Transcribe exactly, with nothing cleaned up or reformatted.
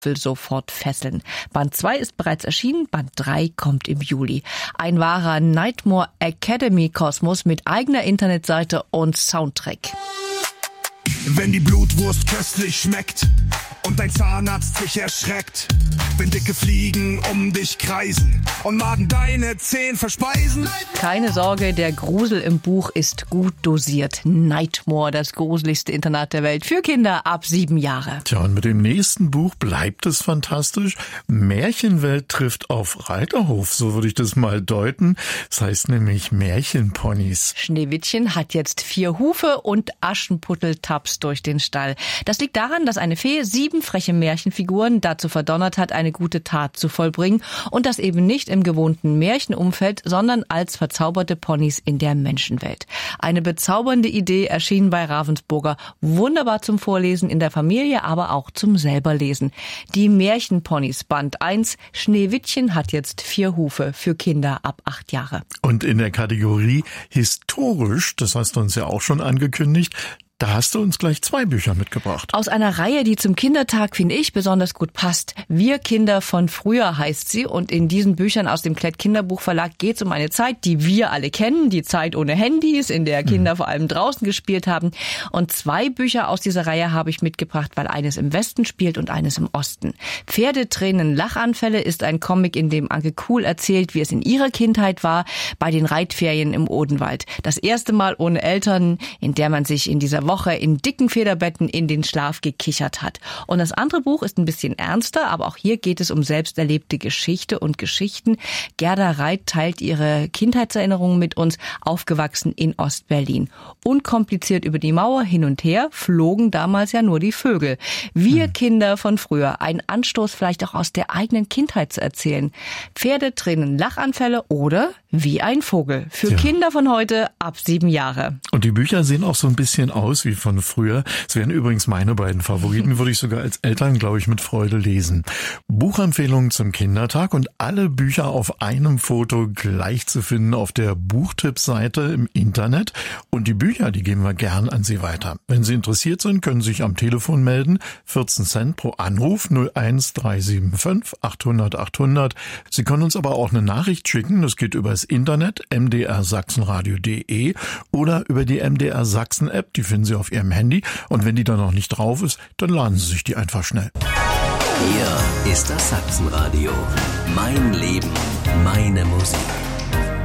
will sofort fesseln. Band zwei ist bereits erschienen, Band drei kommt im Juli. Ein wahrer Nightmare Academy Kosmos mit eigener Internetseite und Soundtrack. Wenn die Blutwurst köstlich schmeckt und dein Zahnarzt dich erschreckt, wenn dicke Fliegen um dich kreisen und Maden deine Zehen verspeisen. Keine Sorge, der Grusel im Buch ist gut dosiert. Nightmare, das gruseligste Internat der Welt für Kinder ab sieben Jahre. Tja, und mit dem nächsten Buch bleibt es fantastisch. Märchenwelt trifft auf Reiterhof, so würde ich das mal deuten. Das heißt nämlich Märchenponys. Schneewittchen hat jetzt vier Hufe und Aschenputtel tapst durch den Stall. Das liegt daran, dass eine Fee sieben freche Märchenfiguren dazu verdonnert hat, eine gute Tat zu vollbringen und das eben nicht im gewohnten Märchenumfeld, sondern als verzauberte Ponys in der Menschenwelt. Eine bezaubernde Idee erschien bei Ravensburger, wunderbar zum Vorlesen in der Familie, aber auch zum selberlesen. Die Märchenponys Band eins, Schneewittchen hat jetzt vier Hufe für Kinder ab acht Jahre. Und in der Kategorie historisch, das hast du uns ja auch schon angekündigt, da hast du uns gleich zwei Bücher mitgebracht. Aus einer Reihe, die zum Kindertag, finde ich, besonders gut passt. Wir Kinder von früher heißt sie. Und in diesen Büchern aus dem Klett Kinderbuchverlag geht es um eine Zeit, die wir alle kennen. Die Zeit ohne Handys, in der Kinder mhm. vor allem draußen gespielt haben. Und zwei Bücher aus dieser Reihe habe ich mitgebracht, weil eines im Westen spielt und eines im Osten. Pferdetränen, Lachanfälle ist ein Comic, in dem Anke Kuhl erzählt, wie es in ihrer Kindheit war, bei den Reitferien im Odenwald. Das erste Mal ohne Eltern, in der man sich in dieser Woche Woche in dicken Federbetten in den Schlaf gekichert hat. Und das andere Buch ist ein bisschen ernster, aber auch hier geht es um selbst erlebte Geschichte und Geschichten. Gerda Reit teilt ihre Kindheitserinnerungen mit uns, aufgewachsen in Ostberlin. Unkompliziert über die Mauer hin und her flogen damals ja nur die Vögel. Wir hm. Kinder von früher, ein Anstoß vielleicht auch aus der eigenen Kindheit zu erzählen. Pferdetränen, Lachanfälle oder wie ein Vogel. Für ja. Kinder von heute ab sieben Jahre. Und die Bücher sehen auch so ein bisschen aus wie von früher. Es wären übrigens meine beiden Favoriten, würde ich sogar als Eltern, glaube ich, mit Freude lesen. Buchempfehlungen zum Kindertag und alle Bücher auf einem Foto gleich zu finden auf der Buchtipp-Seite im Internet. Und die Bücher, die geben wir gern an Sie weiter. Wenn Sie interessiert sind, können Sie sich am Telefon melden. vierzehn Cent pro Anruf, null eins drei sieben fünf achthundert achthundert. Sie können uns aber auch eine Nachricht schicken. Das geht über das Internet, m d r sachsenradio punkt de oder über die M D R Sachsen App. Die finden Sie auf Ihrem Handy. Und wenn die dann noch nicht drauf ist, dann laden Sie sich die einfach schnell. Hier ist das Sachsenradio. Mein Leben, meine Musik.